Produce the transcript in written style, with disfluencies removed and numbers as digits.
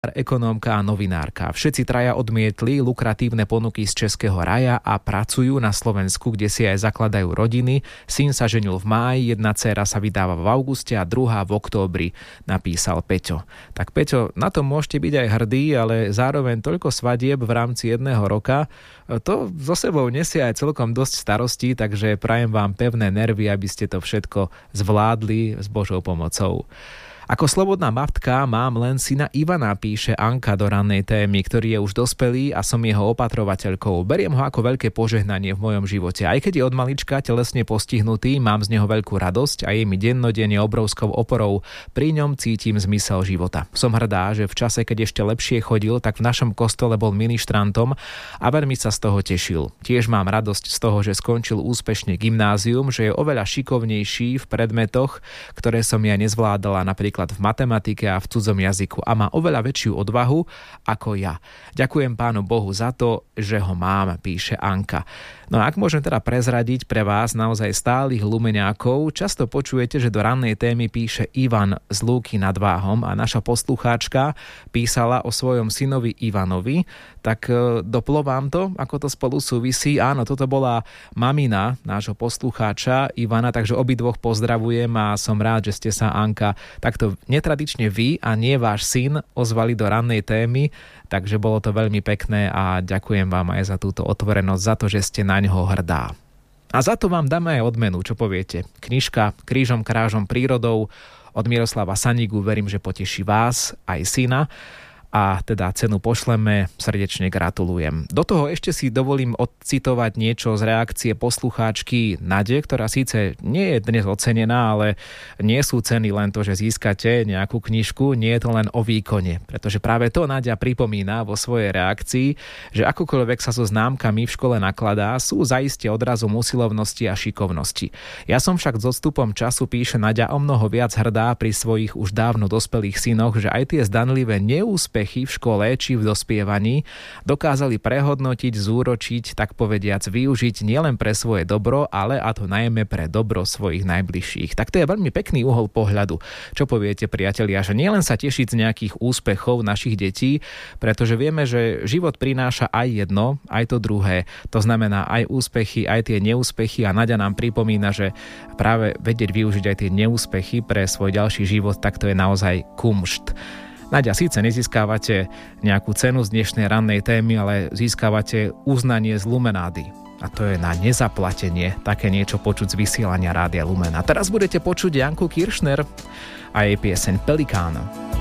ekonómka a novinárka. Všetci traja odmietli lukratívne ponuky z Českého raja a pracujú na Slovensku, kde si aj zakladajú rodiny. Syn sa ženil v máji, jedna dcéra sa vydáva v auguste a druhá v októbri, napísal Peťo. Tak Peťo, na to môžete byť aj hrdí, ale zároveň toľko svadieb v rámci jedného roka, to so sebou nesie aj celkom dosť starostí, takže prajem vám pevné nervy, aby ste to všetko zvládli s Božou pomocou. Ako slobodná matka mám len syna Ivana, píše Anka do rannej témy, ktorý je už dospelý a som jeho opatrovateľkou. Beriem ho ako veľké požehnanie v mojom živote. Aj keď je od malička telesne postihnutý, mám z neho veľkú radosť a je mi dennodenne obrovskou oporou. Pri ňom cítim zmysel života. Som hrdá, že v čase, keď ešte lepšie chodil, tak v našom kostole bol ministrantom a veľmi sa z toho tešil. Tiež mám radosť z toho, že skončil úspešne gymnázium, že je oveľa šikovnejší v predmetoch, ktoré som ja nezvládala, napríklad v matematike a v cudzom jazyku, a má oveľa väčšiu odvahu ako ja. Ďakujem Pánu Bohu za to, že ho mám, píše Anka. No a ak môžem teda prezradiť pre vás naozaj stálych lumeňákov, často počujete, že do rannej témy píše Ivan z Lúky nad Váhom a naša poslucháčka písala o svojom synovi Ivanovi, tak doplo vám to, ako to spolu súvisí? Áno, toto bola mamina nášho poslucháča Ivana, takže obidvoch pozdravujem a som rád, že ste sa, Anka, takto netradične vy a nie váš syn ozvali do rannej témy, takže bolo to veľmi pekné a ďakujem vám aj za túto otvorenosť, za to, že ste na ňoho hrdá. A za to vám dáme aj odmenu, čo poviete? Knižka Krížom krážom prírodou od Miroslava Sanigu, verím, že poteší vás aj syna. A teda cenu pošleme, srdečne gratulujem. Do toho ešte si dovolím odcitovať niečo z reakcie poslucháčky Nade, ktorá síce nie je dnes ocenená, ale nie sú ceny len to, že získate nejakú knižku, nie je to len o výkone. Pretože práve to Nadia pripomína vo svojej reakcii, že akokoľvek sa so známkami v škole nakladá, sú zaiste odrazom usilovnosti a šikovnosti. Ja som však s odstupom času, píše Nadia, o mnoho viac hrdá pri svojich už dávno dospelých synoch, že aj tie zdanlivé neúspechy v škole či v dospievaní dokázali prehodnotiť, zúročiť, tak povediac využiť nielen pre svoje dobro, ale a to najmä pre dobro svojich najbližších. Tak to je veľmi pekný uhol pohľadu. Čo poviete, priatelia, že nielen sa tešiť z nejakých úspechov našich detí, pretože vieme, že život prináša aj jedno, aj to druhé. To znamená aj úspechy, aj tie neúspechy, a Naďa nám pripomína, že práve vedieť využiť aj tie neúspechy pre svoj ďalší život, tak to je naozaj kumšt. Naďa, síce nezískávate nejakú cenu z dnešnej rannej témy, ale získávate uznanie z Lumenády. A to je na nezaplatenie také niečo počuť z vysielania Rádia Lumen. A teraz budete počuť Janku Kiršner a jej pieseň Pelikán.